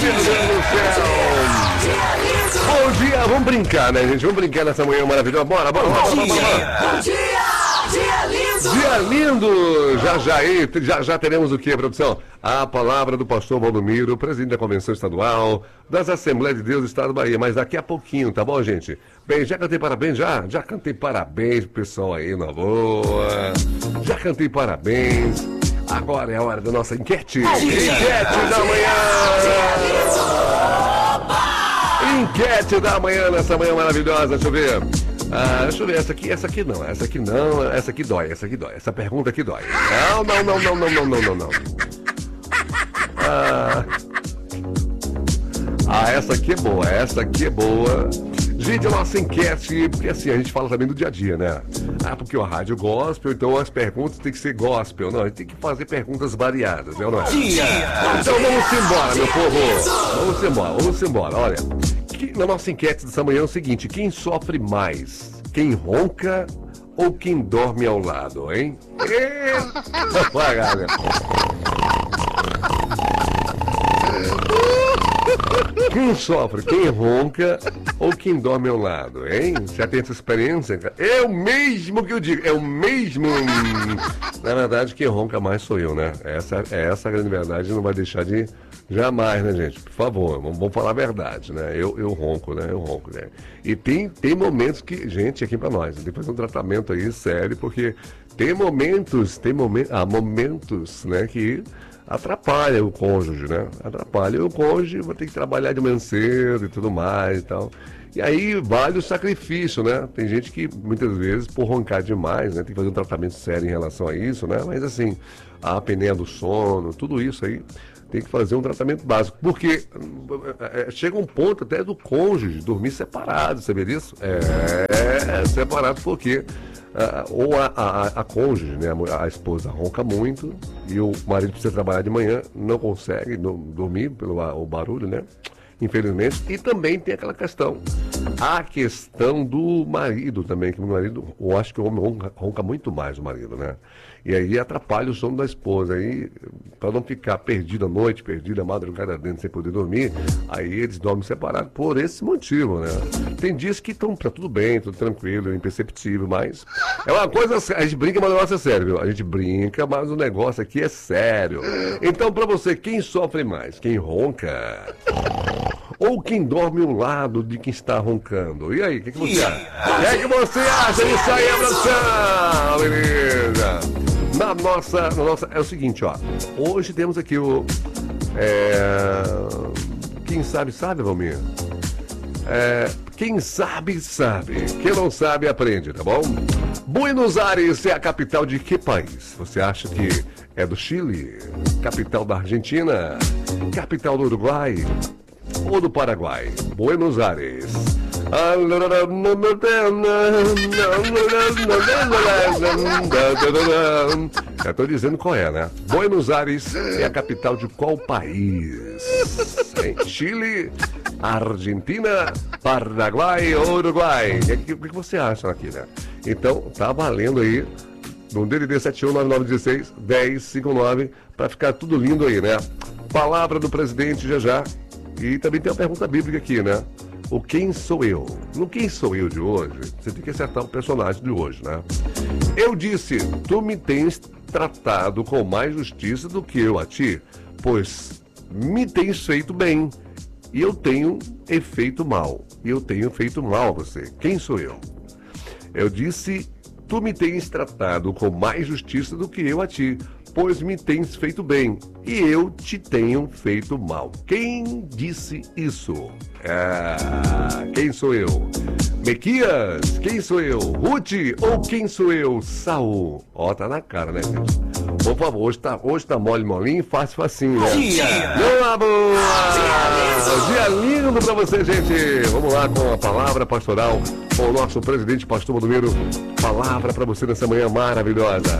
Deus do céu! Bom dia, vamos brincar, né, gente? Vamos brincar nessa manhã maravilhosa. Bora. Bom dia, dia lindo! Dia lindo! Já teremos o que, produção? A palavra do pastor Valdomiro, presidente da Convenção Estadual das Assembleias de Deus do Estado da Bahia. Mas daqui a pouquinho, tá bom, gente? Bem, já cantei parabéns, já cantei parabéns pro pessoal aí na boa. Já cantei parabéns. Agora é a hora da nossa enquete. Enquete da manhã! Enquete da manhã, nessa manhã maravilhosa. Deixa eu ver. Deixa eu ver, essa aqui não, essa aqui dói, essa pergunta aqui dói. Não. Essa aqui é boa. Gente, a nossa enquete, porque assim, a gente fala também do dia a dia, né? Porque o rádio gospel, então as perguntas tem que ser gospel. Não, a gente tem que fazer perguntas variadas, né, não é? Então vamos embora, meu povo. Vamos embora. Olha, na nossa enquete dessa manhã é o seguinte: quem sofre mais? Quem ronca ou quem dorme ao lado, hein? Quem sofre, quem ronca ou quem dorme ao lado, hein? Já tem essa experiência? É o mesmo que eu digo, é o mesmo. Na verdade, quem ronca mais sou eu, né? Essa grande verdade não vai deixar de jamais, né, gente? Por favor, vamos falar a verdade, né? Eu ronco, né? E tem momentos que, gente, aqui pra nós, tem que fazer um tratamento aí sério, porque tem momentos, né, que atrapalha o cônjuge, né? Vou ter que trabalhar de manhã cedo e tudo mais e tal. E aí vale o sacrifício, né? Tem gente que muitas vezes, por roncar demais, né, tem que fazer um tratamento sério em relação a isso, né? Mas assim, a apneia do sono, tudo isso aí tem que fazer um tratamento básico. Porque chega um ponto até do cônjuge dormir separado, sabia disso? Separado porque ou a cônjuge, né, a esposa ronca muito e o marido precisa trabalhar de manhã, não consegue dormir pelo o barulho, né? Infelizmente. E também tem aquela questão, a questão do marido também, que o marido, eu acho que o homem ronca muito mais o marido, né? E aí atrapalha o sono da esposa. Aí, para não ficar perdido à noite, perdido a madrugada dentro sem poder dormir, aí eles dormem separados por esse motivo, né? Tem dias que estão tudo bem, tudo tranquilo, imperceptível, mas é uma coisa, a gente brinca, mas o negócio é sério, viu? A gente brinca, mas o negócio aqui é sério. Então, para você, quem sofre mais? Quem ronca? Ou quem dorme ao lado de quem está roncando? E aí, o que você acha? O que você acha disso aí, produção? Beleza? Na nossa, é o seguinte, ó. Hoje temos aqui o... Quem sabe, Valmir? Quem sabe. Quem não sabe, aprende, tá bom? Buenos Aires é a capital de que país? Você acha que é do Chile? Capital da Argentina? Capital do Uruguai? Ou do Paraguai? Buenos Aires. Já tô dizendo qual é, né? Buenos Aires é a capital de qual país? Chile, Argentina, Paraguai ou Uruguai? O que você acha aqui, né? Então, tá valendo aí no DDD 719916-1059 para ficar tudo lindo aí, né? Palavra do presidente já. E também tem uma pergunta bíblica aqui, né? O quem sou eu? No quem sou eu de hoje, você tem que acertar o personagem de hoje, né? Eu disse, tu me tens tratado com mais justiça do que eu a ti, pois me tens feito bem, e eu tenho feito mal. E eu tenho feito mal a você. Quem sou eu? Eu disse, tu me tens tratado com mais justiça do que eu a ti, pois me tens feito bem, e eu te tenho feito mal. Quem disse isso? Quem sou eu? Mequias? Quem sou eu? Ruth? Ou quem sou eu? Saul? Ó, tá na cara, né, gente? Por favor, hoje tá mole, molinho, fácil, facinho, né? Boa! Dia lindo pra você, gente! Vamos lá com a palavra pastoral com o nosso presidente, pastor Valdomiro. Palavra pra você nessa manhã maravilhosa.